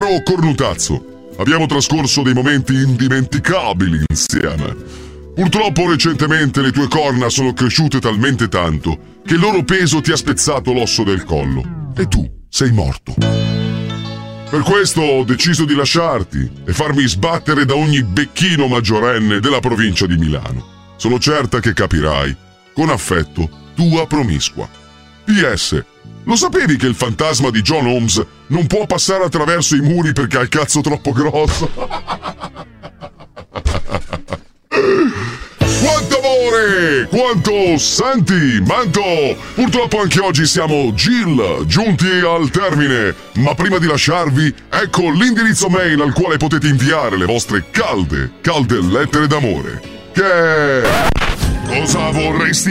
Caro cornutazzo, abbiamo trascorso dei momenti indimenticabili insieme. Purtroppo recentemente le tue corna sono cresciute talmente tanto che il loro peso ti ha spezzato l'osso del collo e tu sei morto. Per questo ho deciso di lasciarti e farmi sbattere da ogni becchino maggiorenne della provincia di Milano. Sono certa che capirai. Con affetto, tua promiscua. PS. Lo sapevi che il fantasma di John Holmes non può passare attraverso i muri perché ha il cazzo troppo grosso? Quanto amore! Quanto sentimento! Purtroppo anche oggi siamo giunti al termine, ma prima di lasciarvi, ecco l'indirizzo mail al quale potete inviare le vostre calde lettere d'amore. Che... Cosa vorresti